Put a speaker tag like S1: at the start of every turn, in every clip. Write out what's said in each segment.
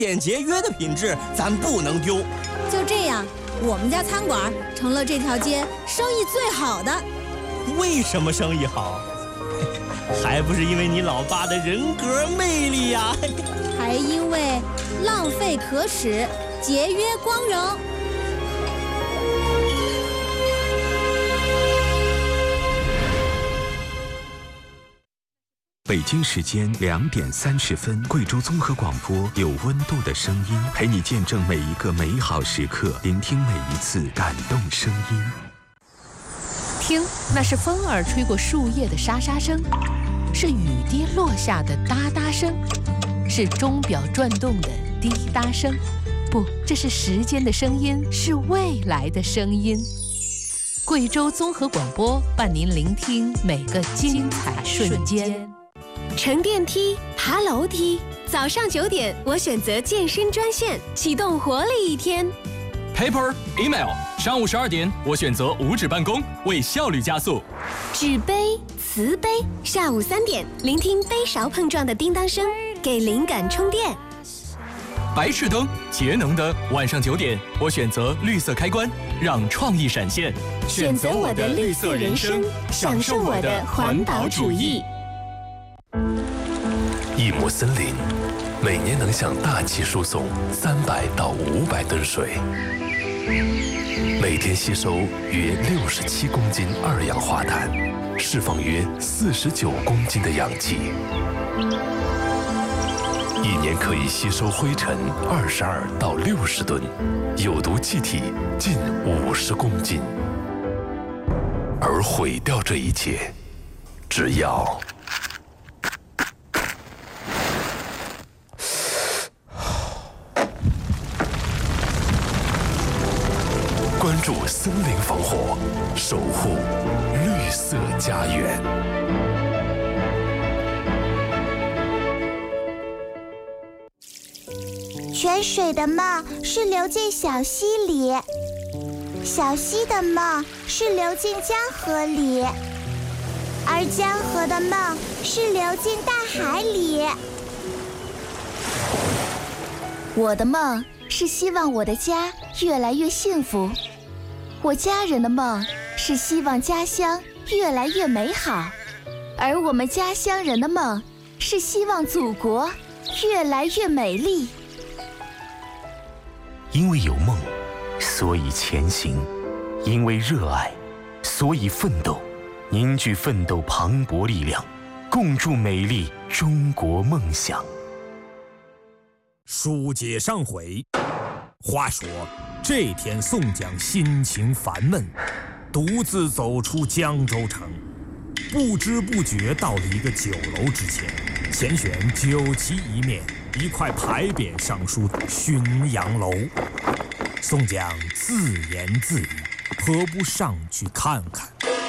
S1: 简节约的品质咱不能丢。
S2: 就这样，我们家餐馆成了这条街生意最好的。
S1: 为什么生意好？还不是因为你老爸的人格魅力呀！
S2: 还因为浪费可耻，节约光荣。
S3: 北京时间2点30分，贵州综合广播有温度的声音，陪你见证每一个美好时刻，聆听每一次感动声音。
S4: 听，那是风儿吹过树叶的沙沙声，是雨滴落下的哒哒声，是钟表转动的滴答声。不，这是时间的声音，是未来的声音。贵州综合广播伴您聆听每个精彩瞬间。
S5: 乘电梯、爬楼梯，早上9点，我选择健身专线，启动活力一天。
S6: Paper, email， 上午12点，我选择无纸办公，为效率加速。
S5: 纸杯、瓷杯，下午3点，聆听杯勺碰撞的叮当声，给灵感充电。
S6: 白炽灯，节能灯，晚上9点，我选择绿色开关，让创意闪现。
S5: 选择我的绿色人生，享受我的环保主义。
S7: 一亩森林每年能向大气输送300到500吨水，每天吸收约67公斤二氧化碳，释放约49公斤的氧气，一年可以吸收灰尘22到60吨，有毒气体近50公斤。而毁掉这一切，只要关注森林防火，守护绿色家园。
S8: 泉水的梦是流进小溪里，小溪的梦是流进江河里，而江河的梦是流进大海里。
S9: 我的梦是希望我的家越来越幸福，我家人的梦是希望家乡越来越美好，而我们家乡人的梦是希望祖国越来越美丽。
S3: 因为有梦，所以前行；因为热爱，所以奋斗。凝聚奋斗磅礴力量，共筑美丽中国梦想。
S10: 书接上回，话说这天宋江心情烦闷，独自走出江州城，不知不觉到了一个酒楼之前，前选酒旗一面，一块牌匾上书“浔阳楼”。宋江自言自语，何不上去看看？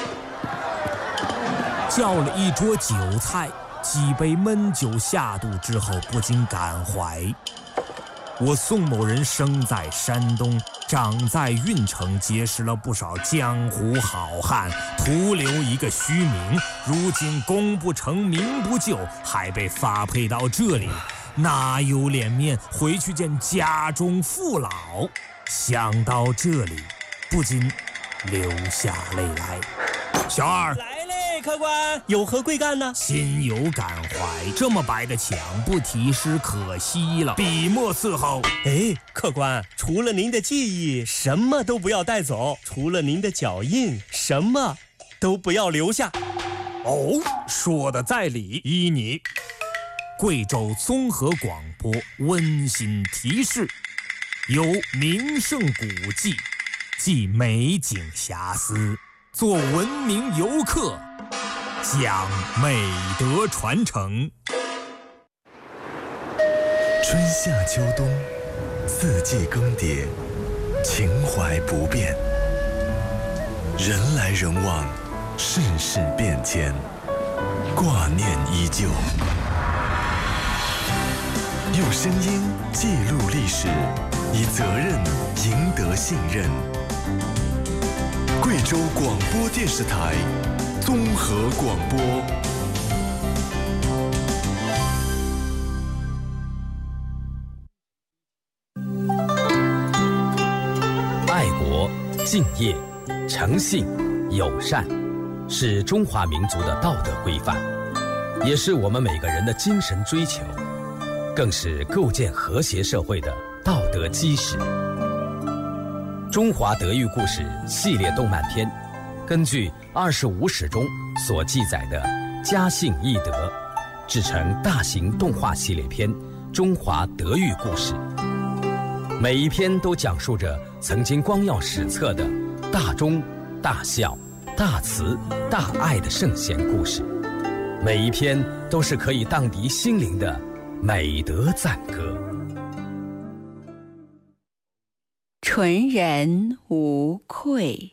S10: 叫了一桌酒菜，几杯闷酒下肚之后，不禁感怀：我宋某人生在山东，长在运城，结识了不少江湖好汉，徒留一个虚名。如今功不成名不就，还被发配到这里，哪有脸面回去见家中父老？想到这里，不禁流下泪来。小二，
S1: 来嘞，客官，有何贵干呢？
S10: 心有感怀，这么白的墙不题诗可惜了，笔墨伺候。
S1: 哎，客官，除了您的记忆，什么都不要带走；除了您的脚印，什么都不要留下。
S10: 哦，说的在理，依你。贵州综合广播温馨提示：有名胜古迹，即美景遐思，做文明游客，讲美德传承。
S7: 春夏秋冬，四季更迭，情怀不变，人来人往，世事变迁，挂念依旧。用声音记录历史，以责任赢得信任。贵州广播电视台综合广播。
S11: 敬业、诚信、友善，是中华民族的道德规范，也是我们每个人的精神追求，更是构建和谐社会的道德基石。中华德育故事系列动漫片，根据25史中所记载的家信义德，制成大型动画系列片《中华德育故事》。每一篇都讲述着曾经光耀史册的大忠、大孝、大慈、大爱的圣贤故事，每一篇都是可以荡涤心灵的美德赞歌。
S4: 纯人无愧。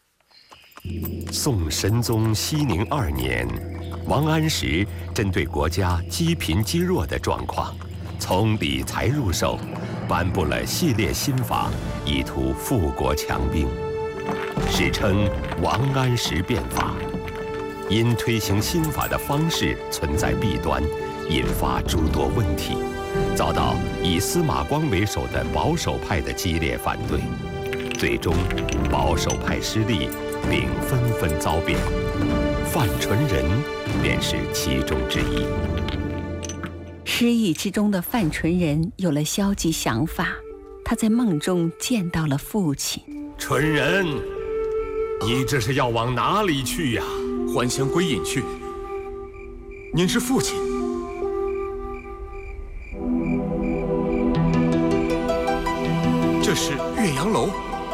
S12: 宋神宗熙宁2年，王安石针对国家积贫积弱的状况，从理财入手，颁布了系列新法，以图富国强兵，史称王安石变法。因推行新法的方式存在弊端，引发诸多问题，遭到以司马光为首的保守派的激烈反对，最终保守派失利，并纷纷遭贬。范纯仁便是其中之一。
S4: 失意之中的范纯仁有了消极想法，他在梦中见到了父亲。
S12: 纯仁，你这是要往哪里去呀？
S6: 还乡归隐去。您是父亲？这是岳阳楼。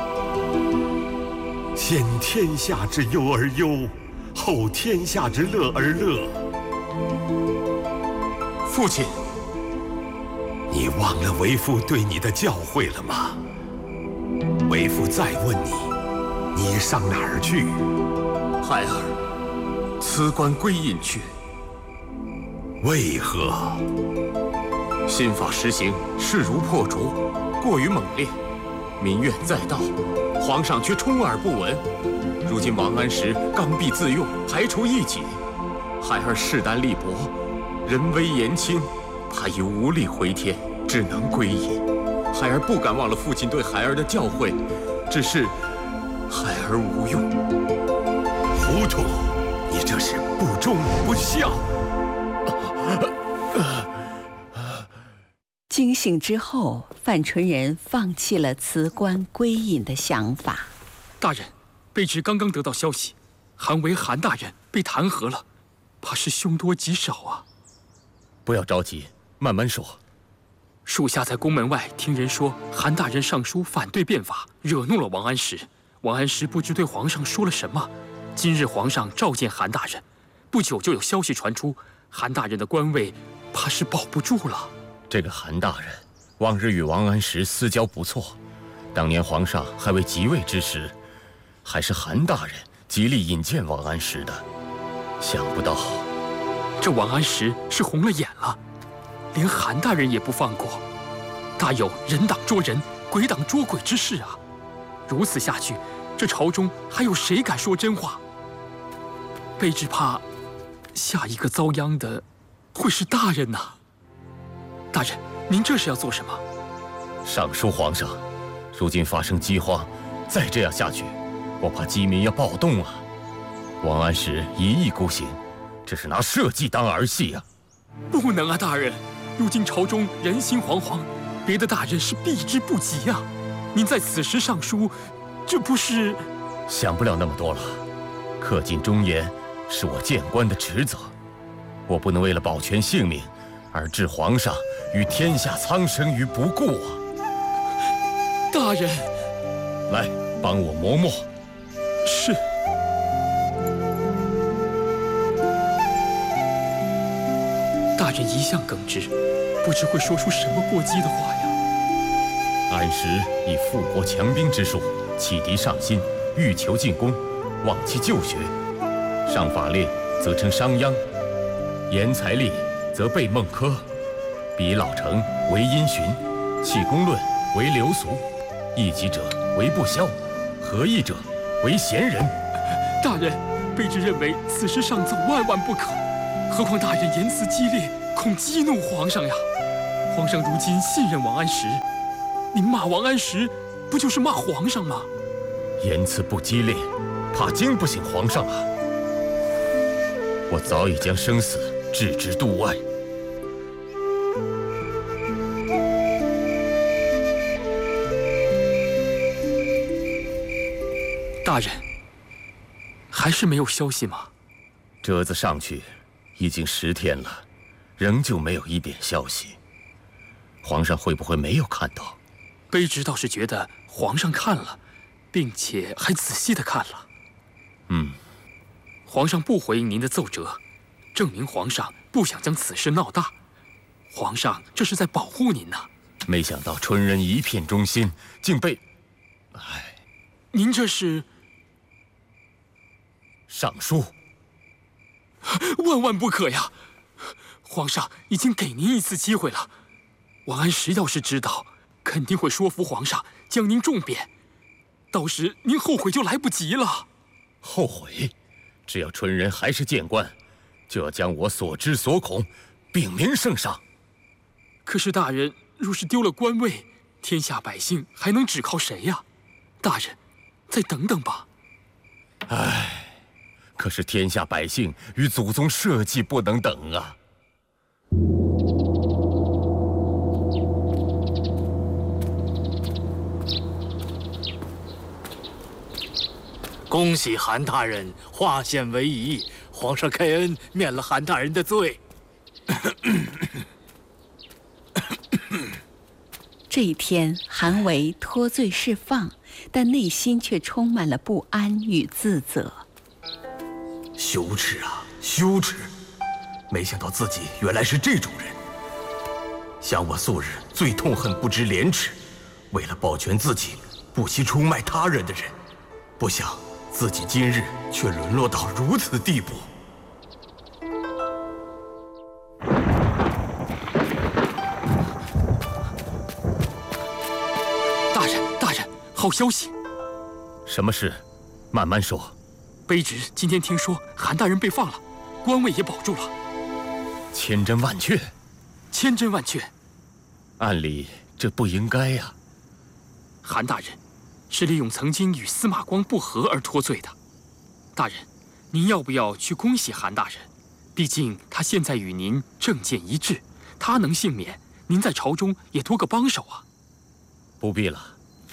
S12: 先天下之忧而忧，后天下之乐而乐。
S6: 父亲，
S12: 你忘了为父对你的教诲了吗？为父再问你，你上哪儿去？
S6: 孩儿辞官归隐去。
S12: 为何？
S6: 新法实行，势如破竹，过于猛烈，民怨载道，皇上却充耳不闻。如今王安石刚愎自用，排除异己，孩儿势单力薄，人微言轻，怕已无力回天，只能归隐。孩儿不敢忘了父亲对孩儿的教诲，只是孩儿无用。
S12: 糊涂！你这是不忠不孝。
S4: 惊醒之后，范纯仁放弃了辞官归隐的想法。
S6: 大人，卑职刚刚得到消息，韩维韩大人被弹劾了，怕是凶多吉少啊。不要着急，慢慢说。属下在宫门外听人说，韩大人上书反对变法，惹怒了王安石。王安石不知对皇上说了什么。今日皇上召见韩大人，不久就有消息传出，韩大人的官位怕是保不住了。
S13: 这个韩大人往日与王安石私交不错，当年皇上还未即位之时，还是韩大人极力引荐王安石的。想不到，
S6: 这王安石是红了眼了，连韩大人也不放过，大有人党捉人、鬼党捉鬼之势啊！如此下去，这朝中还有谁敢说真话？卑职怕，下一个遭殃的会是大人呐。大人，您这是要做什么？
S13: 上书皇上，如今发生饥荒，再这样下去，我怕饥民要暴动啊！王安石一意孤行，这是拿社稷当儿戏啊！
S6: 不能啊，大人！如今朝中人心惶惶，别的大人是避之不及啊！您在此时上书，这不是……
S13: 想不了那么多了。恪尽忠言是我谏官的职责，我不能为了保全性命而置皇上与天下苍生于不顾啊！
S6: 大人，
S13: 来帮我磨墨。
S6: 是。大人一向耿直，不知会说出什么过激的话呀。
S13: 安石以富国强兵之术启迪上心，欲求进攻，忘其旧学。上法令则称商鞅，言财力则背孟轲，比老成为因循，弃公论为流俗，异己者为不肖，合意者为贤人。
S6: 大人，卑职认为此事上奏万万不可，何况大人言辞激烈，恐激怒皇上呀。皇上如今信任王安石，您骂王安石，不就是骂皇上吗？
S13: 言辞不激烈，怕惊不醒皇上啊！我早已将生死置之度外。
S6: 大人，还是没有消息吗？
S13: 折子上去已经10天了，仍旧没有一点消息。皇上会不会没有看到？
S6: 卑职倒是觉得皇上看了，并且还仔细地看了。皇上不回应您的奏折，证明皇上不想将此事闹大。皇上这是在保护您呢。
S13: 没想到春人一片忠心，竟被……
S6: 您这是？
S13: 上书。
S6: 万万不可呀！皇上已经给您一次机会了，王安石要是知道，肯定会说服皇上将您重贬，到时您后悔就来不及了。
S13: 后悔？只要春人还是谏官，就要将我所知所恐禀明圣上。
S6: 可是大人若是丢了官位，天下百姓还能只靠谁呀？大人，再等等吧。
S13: 可是天下百姓与祖宗社稷不能等啊！
S14: 恭喜韩大人化险为夷，皇上开恩免了韩大人的罪。
S4: 这一天，韩维脱罪释放，但内心却充满了不安与自责。
S15: 羞耻啊，羞耻！没想到自己原来是这种人。想我素日最痛恨不知廉耻，为了保全自己，不惜出卖他人的人，不想自己今日却沦落到如此地步。
S6: 大人，好消息！
S13: 什么事？慢慢说。
S6: 卑职今天听说韩大人被放了，官位也保住了。
S13: 千真万确。
S6: 千真万确。
S13: 按理这不应该呀。
S6: 韩大人是利用曾经与司马光不和而脱罪的。大人，您要不要去恭喜韩大人？毕竟他现在与您政见一致，他能幸免，您在朝中也多个帮手啊。
S13: 不必了。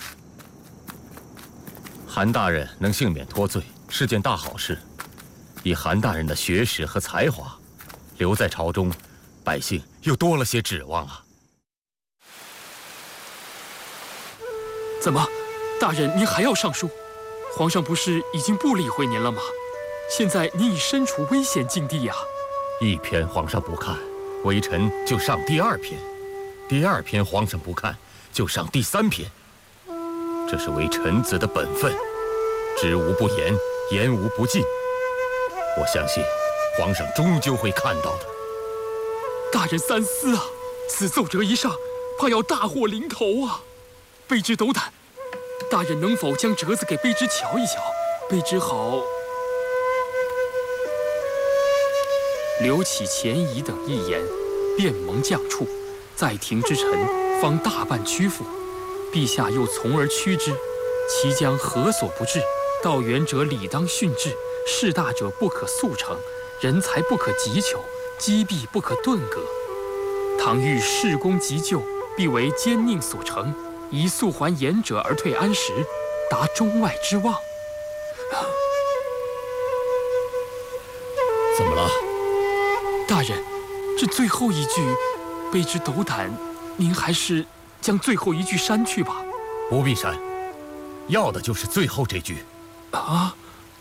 S13: 韩大人能幸免脱罪是件大好事，以韩大人的学识和才华，留在朝中，百姓又多了些指望啊。
S6: 怎么，大人您还要上书？皇上不是已经不理会您了吗？现在您已身处危险境地呀。
S13: 一篇皇上不看，微臣就上第2篇；第2篇皇上不看，就上第3篇。这是为臣子的本分，知无不言，言无不尽。我相信皇上终究会看到的。
S6: 大人三思啊！此奏折一上，怕要大祸临头啊！卑职斗胆，大人能否将折子给卑职瞧一瞧？卑职好留起前疑等一言，便蒙降处，在庭之臣方大半屈服。陛下又从而屈之，其将何所不至？道远者理当训治，事大者不可速成，人才不可急求，机弊不可顿革。倘欲事功急救，必为奸佞所成，宜速还言者而退安时，达中外之望。
S13: 怎么了？
S6: 大人，这最后一句，卑职斗胆，您还是将最后一句删去吧。
S13: 不必删，要的就是最后这句。
S6: 啊！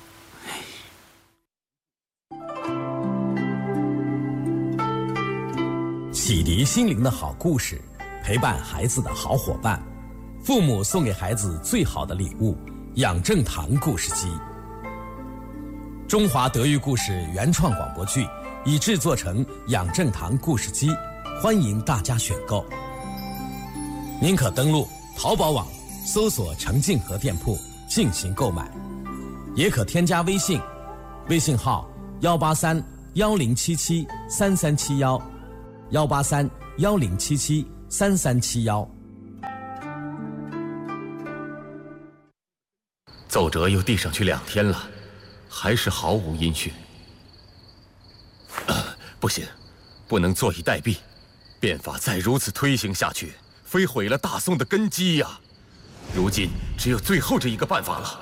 S11: 启迪心灵的好故事，陪伴孩子的好伙伴，父母送给孩子最好的礼物——养正堂故事机。中华德育故事原创广播剧已制作成养正堂故事机，欢迎大家选购。您可登录淘宝网搜索程静和店铺进行购买，也可添加微信，微信号183-1077-3371，183-1077-3371。
S13: 奏折又递上去2天了，还是毫无音讯。不行，不能坐以待毙。变法再如此推行下去，非毁了大宋的根基呀！如今只有最后这一个办法了。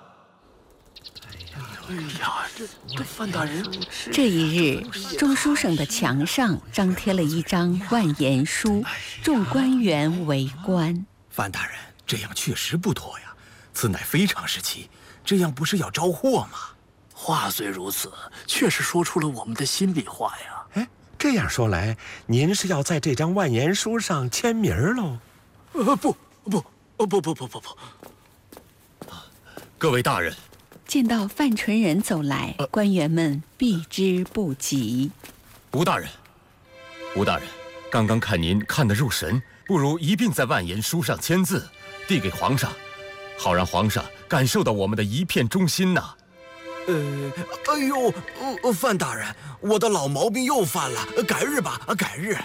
S14: 哎呀，这范大人！
S4: 这一日，中书省的墙上张贴了一张万言书，众官员围观。
S15: 范大人，这样确实不妥呀！此乃非常时期，这样不是要招祸吗？
S14: 话虽如此，确实说出了我们的心里话呀。
S16: 哎，这样说来，您是要在这张万言书上签名喽？
S14: 不。
S13: 各位大人，
S4: 见到范纯仁走来，官员们避之不及。
S13: 吴大人，刚刚看您看得入神，不如一并在万言书上签字，递给皇上，好让皇上感受到我们的一片忠心呐。
S15: 哎呦，范大人，我的老毛病又犯了，改日吧，改日。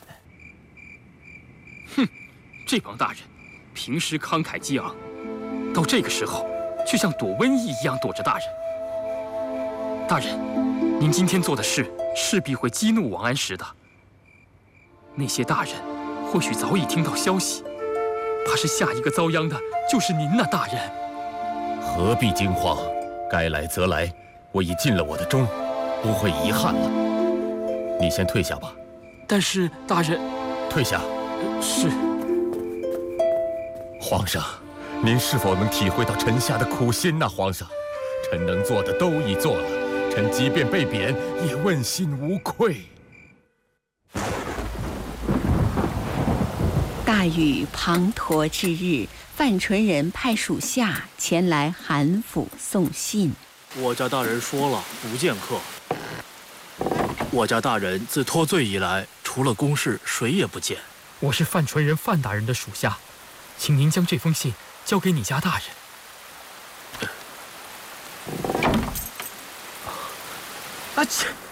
S6: 哼，这帮大人，平时慷慨激昂，到这个时候，却像躲瘟疫一样躲着大人。大人，您今天做的事，势必会激怒王安石的。那些大人，或许早已听到消息，怕是下一个遭殃的就是您呐，大人。
S13: 何必惊慌？该来则来，我已尽了我的忠，不会遗憾了。你先退下吧。
S6: 但是大人，
S13: 退下。
S6: 是。
S13: 皇上，您是否能体会到臣下的苦心呐？皇上，臣能做的都已做了，臣即便被贬，也问心无愧。
S4: 大雨滂沱之日，范纯仁派属下前来韩府送信。
S14: 我家大人说了，不见客。我家大人自脱罪以来，除了公事，谁也不见。
S6: 我是范纯仁范大人的属下，请您将这封信交给你家大人。
S15: 啊切！